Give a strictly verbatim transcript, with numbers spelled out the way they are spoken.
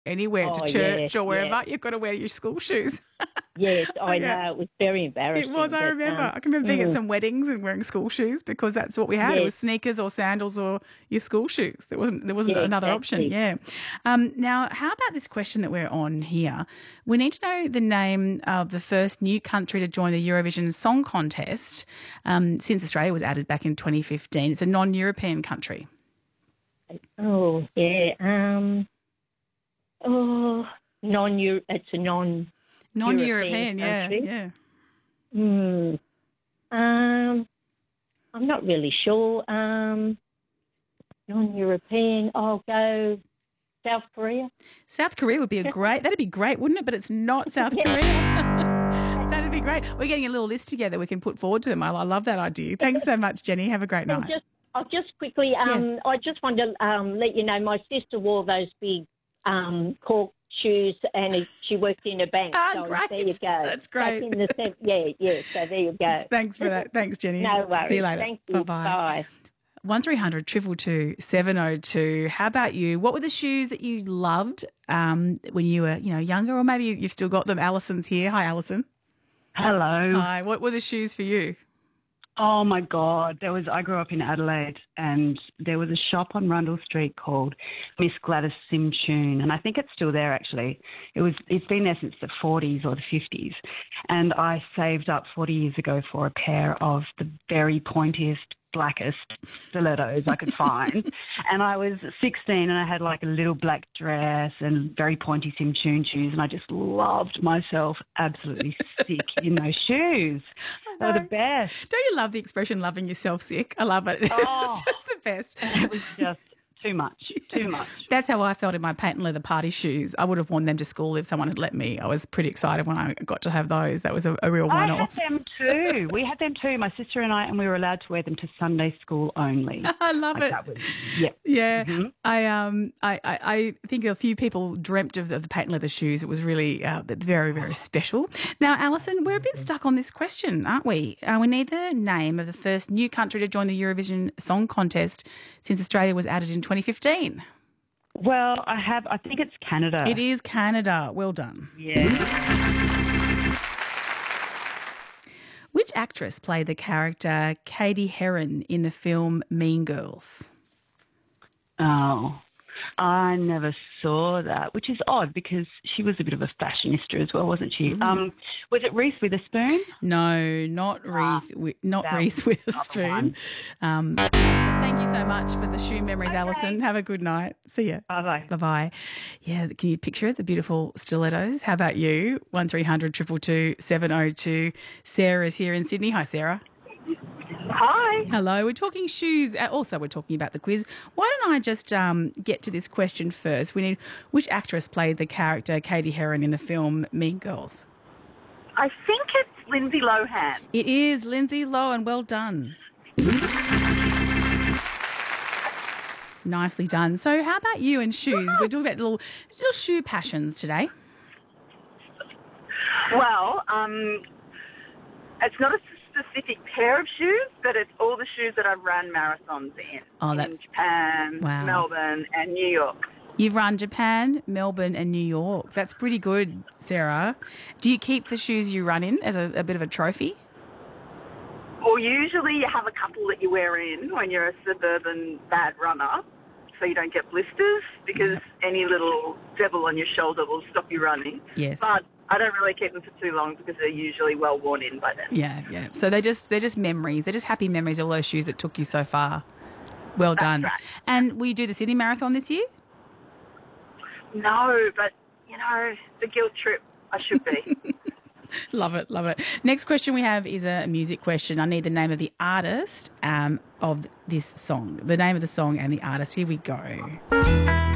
anywhere to Oh, church yeah, or wherever, yeah. you've got to wear your school shoes. Yes, I Yeah. know. It was very It embarrassing. was, I but, remember. um, I can remember being at mm, some weddings and wearing school shoes because that's what we had. It yes, was sneakers or sandals or your school shoes. There wasn't there wasn't yeah, another option. exactly. Yeah. Um, now, how about this question that we're on here? We need to know the name of the first new country to join the Eurovision Song Contest um, since Australia was added back in twenty fifteen. It's a non-European country. Oh, yeah. Um, oh, non It's a non Non-European, European yeah, country. yeah. Hmm. Um, I'm not really sure. Um, non-European. I'll go South Korea. South Korea would be a great, that'd be great, wouldn't it? But it's not South Yeah. Korea. That'd be great. We're getting a little list together we can put forward to them. I, I love that idea. Thanks so much, Jenny. Have a great And night. just, I'll just quickly. Um, I just wanted to um let you know my sister wore those big um cork shoes, and it, she worked in a bank. Ah, so great. there you go. That's Back great. in the sev- yeah, yeah. So there you go. Thanks for that. Thanks, Jenny. No worries. See you later. Thank you. Bye-bye. Bye. one three hundred two two two seven oh two. How about you? What were the shoes that you loved um, when you were, you know, younger, or maybe you've still got them? Alison's here. Hi, Alison. Hello. Hi. What were the shoes for you? Oh my God. There was I grew up in Adelaide, and there was a shop on Rundle Street called Miss Gladys Simchoon, and I think it's still there actually. It was it's been there since the forties or the fifties. And I saved up forty years ago for a pair of the very pointiest, blackest stilettos I could find. And I was sixteen, and I had like a little black dress and very pointy Simchoon shoes, and I just loved myself absolutely sick in those shoes. They were the best. Don't you love the expression loving yourself sick? I love it. Oh. It's just the best. It was just too much, too much. That's how I felt in my patent leather party shoes. I would have worn them to school if someone had let me. I was pretty excited when I got to have those. That was a, a real I one-off. had them too. We had them too, my sister and I, and we were allowed to wear them to Sunday school only. I love Like it. that was, yeah. Yeah, Mm-hmm. I um, I, I, I think a few people dreamt of the, of the patent leather shoes. It was really uh, very, very special. Now, Alison, we're a bit stuck on this question, aren't we? Uh, we need the name of the first new country to join the Eurovision Song Contest since Australia was added in twenty fifteen. Well, I have, I think it's Canada. It is Canada. Well done. Yeah. Which actress played the character Katie Heron in the film Mean Girls? Oh, I never saw that, which is odd because she was a bit of a fashionista as well, wasn't she? Mm. Um, was it Reese Witherspoon? No, not Reese. Wi- not that Reese was Witherspoon. one. Um, but thank you so much for the shoe memories, Okay. Alison. Have a good night. See ya. Bye-bye. Bye bye. Yeah, can you picture it? The beautiful stilettos. How about you? One three hundred two two two seven oh two. Sarah's here in Sydney. Hi, Sarah. Hi. Hello. We're talking shoes. Uh, Also, we're talking about the quiz. Why don't I just um, get to this question first? We need which actress played the character Katie Heron in the film Mean Girls? I think it's Lindsay Lohan. It is Lindsay Lohan. Well done. Nicely done. So, how about you and shoes? We're talking about little little shoe passions today. Well, um, it's not a specific pair of shoes, but it's all the shoes that I've run marathons in. Oh, that's- in Japan, Wow. Melbourne, and New York. You've run Japan, Melbourne, and New York. That's pretty good, Sarah. Do you keep the shoes you run in as a, a bit of a trophy? Well, usually you have a couple that you wear in when you're a suburban bad runner, so you don't get blisters, because any little devil on your shoulder will stop you running. Yes. But I don't really keep them for too long because they're usually well worn in by then. Yeah, yeah. So they're just they're just memories. They're just happy memories. All those shoes that took you so far. Well done. right. And will you do the Sydney Marathon this year? No, but, you know, the guilt trip, I should be. Love it, love it. Next question we have is a music question. I need the name of the artist um, of this song. The name of the song and the artist. Here we go.